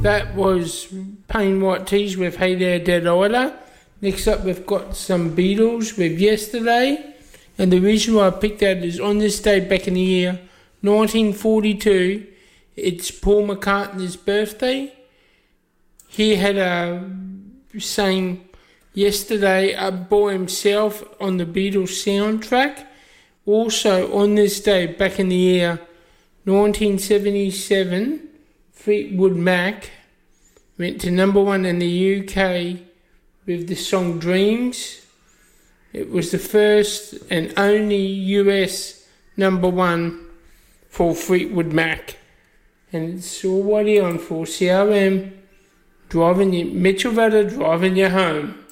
That was Plain White T's with Hey There Delilah. Next up we've got some Beatles with Yesterday. And the reason why I picked that is on this day back in the year 1942, it's Paul McCartney's birthday. He had sang Yesterday by himself on the Beatles soundtrack. Also on this day back in the year 1977, Fleetwood Mac went to number 1 in the UK with the song Dreams. It was the first and only US number 1 for Fleetwood Mac. And it's already on for CRM, Mitchell Vedder driving you home.